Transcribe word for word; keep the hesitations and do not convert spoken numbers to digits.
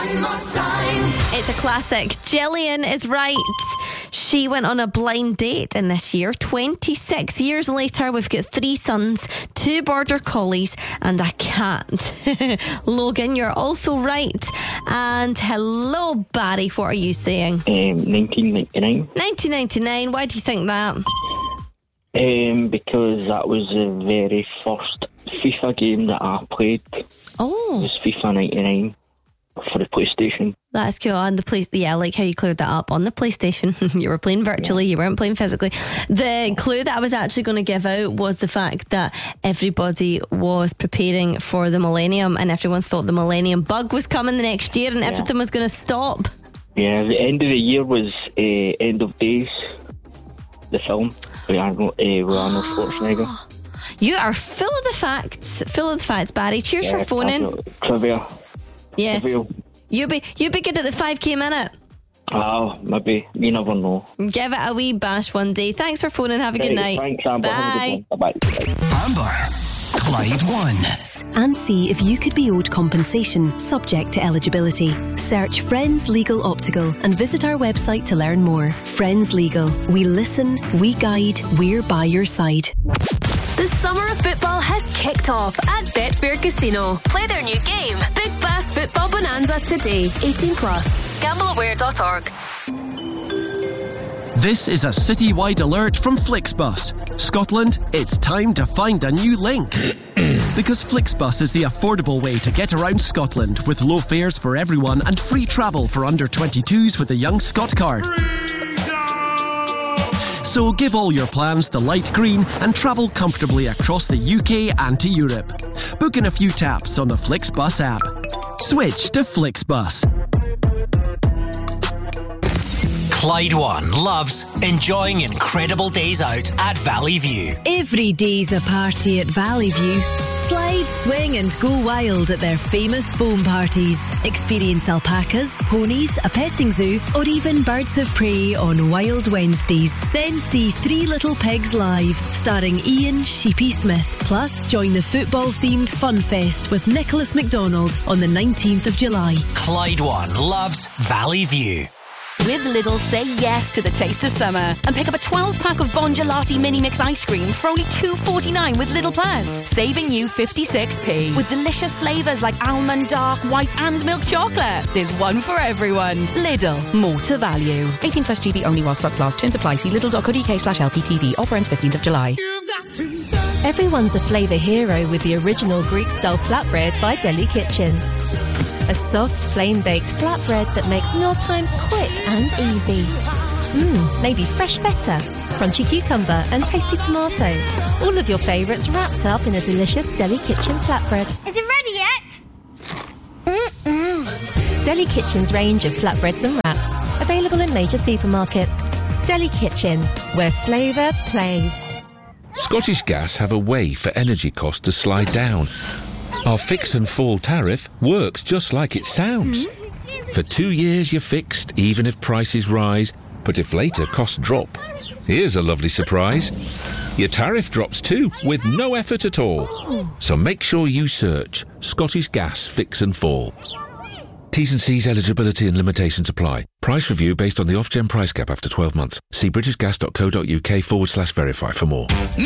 one more time. It's a classic. Gillian is right. She went on a blind date, and this year, twenty-six years later, we've got three sons, two border collies, and a cat. Logan, you're also right. And hello, Barry, what are you saying? Um, nineteen ninety-nine. nineteen ninety-nine, why do you think that? Um, because that was the very first FIFA game that I played. Oh. It was FIFA ninety-nine for the PlayStation. That's cool. On the place, yeah, I like how you cleared that up on the PlayStation. You were playing virtually, yeah. You weren't playing physically. The clue that I was actually going to give out was the fact that everybody was preparing for the millennium, and everyone thought the millennium bug was coming the next year, and yeah. everything was going to stop. Yeah, the end of the year was uh, End of Days, the film with Arnold, uh, with Arnold Schwarzenegger. You are full of the facts, full of the facts, Barry. Cheers yeah, for phoning. Trivia. Yeah. Trivia. You'll be, you'll be good at the five K minute. Oh, maybe. You never know. Give it a wee bash one day. Thanks for phoning. Have a Very good good. night. Thanks, Amber. Bye. Bye-bye. Amber, Clyde one. And see if you could be owed compensation subject to eligibility. Search Friends Legal Optical and visit our website to learn more. Friends Legal. We listen, we guide, we're by your side. The summer of football has kicked off at Betfair Casino. Play their new game, Big Bass Football Bonanza, today. eighteen plus. gamble aware dot org. This is a citywide alert from Flixbus. Scotland, it's time to find a new link. Because Flixbus is the affordable way to get around Scotland, with low fares for everyone and free travel for under twenty-twos with the Young Scot card. So give all your plans the light green and travel comfortably across the U K and to Europe. Book in a few taps on the Flixbus app. Switch to Flixbus. Clyde One loves enjoying incredible days out at Valley View. Every day's a party at Valley View. Slide, swing and go wild at their famous foam parties. Experience alpacas, ponies, a petting zoo, or even birds of prey on Wild Wednesdays. Then see Three Little Pigs live, starring Ian Sheepy Smith. Plus, join the football-themed Fun Fest with Nicholas McDonald on the nineteenth of July. Clyde One loves Valley View. With Lidl, say yes to the taste of summer and pick up a twelve pack of Bon Gelati Mini Mix ice cream for only two forty-nine with Lidl Plus, saving you fifty-six p. With delicious flavours like almond, dark, white and milk chocolate. There's one for everyone. Lidl, more to value. eighteen plus G B only while stocks last. Terms apply. See lidl.co.uk slash LPTV. Offer ends fifteenth of July. Everyone's a flavour hero with the original Greek-style flatbread by Deli Kitchen. A soft, flame-baked flatbread that makes mealtimes quick and easy. Mmm, maybe fresh feta, crunchy cucumber and tasty tomato. All of your favourites wrapped up in a delicious Deli Kitchen flatbread. Is it ready yet? Mm-mm. Deli Kitchen's range of flatbreads and wraps, available in major supermarkets. Deli Kitchen, where flavour plays. Scottish Gas have a way for energy costs to slide down. Our fix and fall tariff works just like it sounds. For two years you're fixed, even if prices rise, but if later costs drop, here's a lovely surprise. Your tariff drops too, with no effort at all. So make sure you search Scottish Gas Fix and Fall. T's and C's, eligibility and limitations apply. Price review based on the Ofgem price cap after twelve months. See britishgas.co.uk forward slash verify for more.